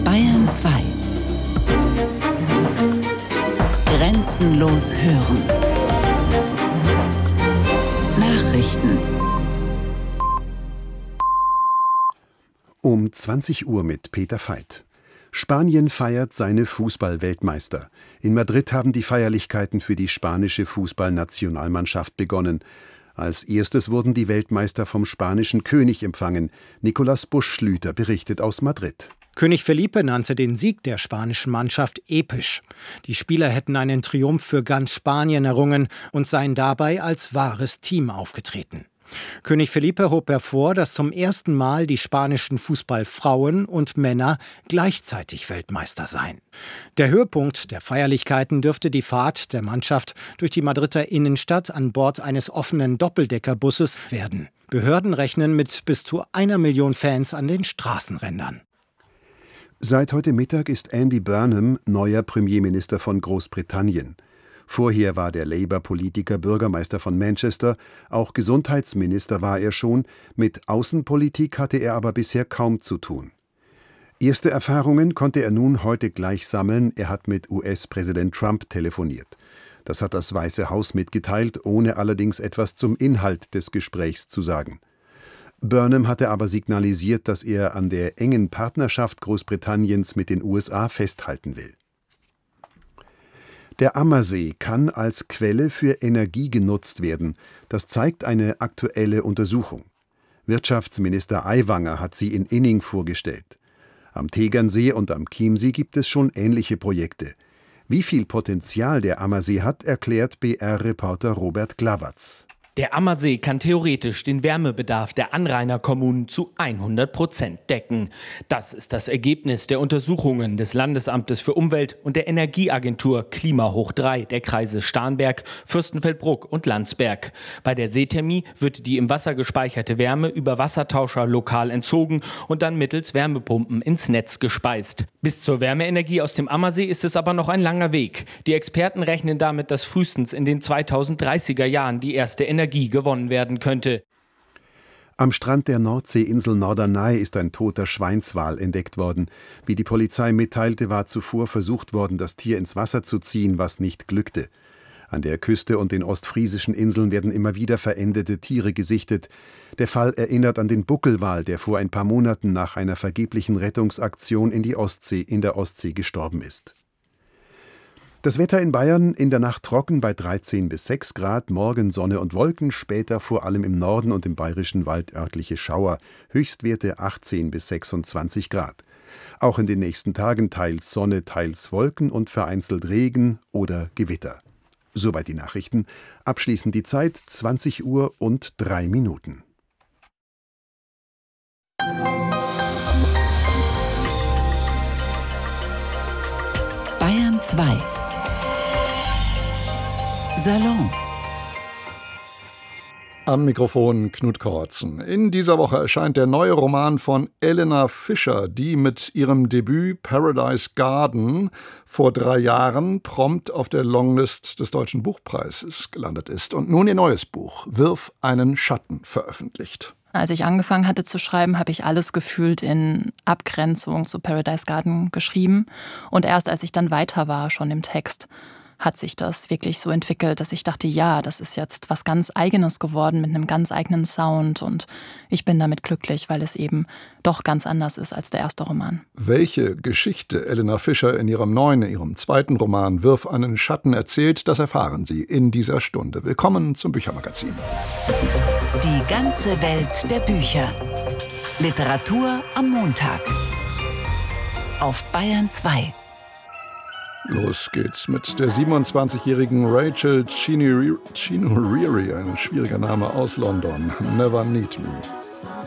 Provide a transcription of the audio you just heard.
Bayern 2. Grenzenlos hören. Nachrichten. Um 20 Uhr mit Peter Veit. Spanien feiert seine Fußball-Weltmeister. In Madrid haben die Feierlichkeiten für die spanische Fußballnationalmannschaft begonnen. Als erstes wurden die Weltmeister vom spanischen König empfangen. Nicolas Busch-Schlüter berichtet aus Madrid. König Felipe nannte den Sieg der spanischen Mannschaft episch. Die Spieler hätten einen Triumph für ganz Spanien errungen und seien dabei als wahres Team aufgetreten. König Felipe hob hervor, dass zum ersten Mal die spanischen Fußballfrauen und Männer gleichzeitig Weltmeister seien. Der Höhepunkt der Feierlichkeiten dürfte die Fahrt der Mannschaft durch die Madrider Innenstadt an Bord eines offenen Doppeldeckerbusses werden. Behörden rechnen mit bis zu 1 Million Fans an den Straßenrändern. Seit heute Mittag ist Andy Burnham neuer Premierminister von Großbritannien. Vorher war der Labour-Politiker Bürgermeister von Manchester, auch Gesundheitsminister war er schon, mit Außenpolitik hatte er aber bisher kaum zu tun. Erste Erfahrungen konnte er nun heute gleich sammeln, er hat mit US-Präsident Trump telefoniert. Das hat das Weiße Haus mitgeteilt, ohne allerdings etwas zum Inhalt des Gesprächs zu sagen. Burnham hatte aber signalisiert, dass er an der engen Partnerschaft Großbritanniens mit den USA festhalten will. Der Ammersee kann als Quelle für Energie genutzt werden. Das zeigt eine aktuelle Untersuchung. Wirtschaftsminister Aiwanger hat sie in Inning vorgestellt. Am Tegernsee und am Chiemsee gibt es schon ähnliche Projekte. Wie viel Potenzial der Ammersee hat, erklärt BR-Reporter Robert Glawatz. Der Ammersee kann theoretisch den Wärmebedarf der Anrainerkommunen zu 100% decken. Das ist das Ergebnis der Untersuchungen des Landesamtes für Umwelt und der Energieagentur Klima hoch 3 der Kreise Starnberg, Fürstenfeldbruck und Landsberg. Bei der Seethermie wird die im Wasser gespeicherte Wärme über Wassertauscher lokal entzogen und dann mittels Wärmepumpen ins Netz gespeist. Bis zur Wärmeenergie aus dem Ammersee ist es aber noch ein langer Weg. Die Experten rechnen damit, dass frühestens in den 2030er Jahren die erste Energie gewonnen werden könnte. Am Strand der Nordseeinsel Norderney ist ein toter Schweinswal entdeckt worden. Wie die Polizei mitteilte, war zuvor versucht worden, das Tier ins Wasser zu ziehen, was nicht glückte. An der Küste und den ostfriesischen Inseln werden immer wieder verendete Tiere gesichtet. Der Fall erinnert an den Buckelwal, der vor ein paar Monaten nach einer vergeblichen Rettungsaktion in der Ostsee gestorben ist. Das Wetter in Bayern: in der Nacht trocken bei 13 bis 6 Grad, morgen Sonne und Wolken, später vor allem im Norden und im Bayerischen Wald örtliche Schauer, Höchstwerte 18 bis 26 Grad. Auch in den nächsten Tagen teils Sonne, teils Wolken und vereinzelt Regen oder Gewitter. Soweit die Nachrichten. Abschließend die Zeit, 20 Uhr und 3 Minuten. Bayern 2. Salon. Am Mikrofon Knut Kortzen. In dieser Woche erscheint der neue Roman von Elena Fischer, die mit ihrem Debüt Paradise Garden vor 3 Jahren prompt auf der Longlist des Deutschen Buchpreises gelandet ist und nun ihr neues Buch Wirf einen Schatten veröffentlicht. Als ich angefangen hatte zu schreiben, habe ich alles gefühlt in Abgrenzung zu Paradise Garden geschrieben. Und erst als ich dann weiter war, schon im Text, hat sich das wirklich so entwickelt, dass ich dachte, ja, das ist jetzt was ganz Eigenes geworden mit einem ganz eigenen Sound. Und ich bin damit glücklich, weil es eben doch ganz anders ist als der erste Roman. Welche Geschichte Elena Fischer in ihrem zweiten Roman Wirf einen Schatten erzählt, das erfahren Sie in dieser Stunde. Willkommen zum Büchermagazin. Die ganze Welt der Bücher. Literatur am Montag. Auf Bayern 2. Los geht's mit der 27-jährigen Rachel Chinouriri, ein schwieriger Name, aus London. Never Need Me.